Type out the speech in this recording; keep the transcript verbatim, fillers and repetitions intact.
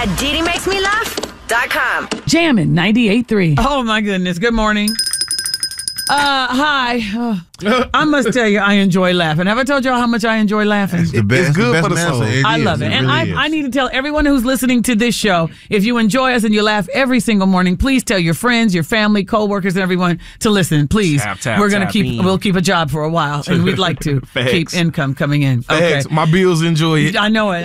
at Didi Makes Me Laugh dot com. Jammin' ninety-eight point three. Oh, my goodness. Good morning. Uh, hi. Oh, I must tell you, I enjoy laughing. Have I told y'all how much I enjoy laughing? It's the best. It's good the best for the soul. medicine. I is. love it. And really I, is. I need to tell everyone who's listening to this show, if you enjoy us and you laugh every single morning, please tell your friends, your family, coworkers, and everyone to listen. Please. Tap, tap, We're gonna tap keep in. we'll keep a job for a while, and we'd like to Facts. keep income coming in. Okay. Facts. My bills enjoy it. I know it.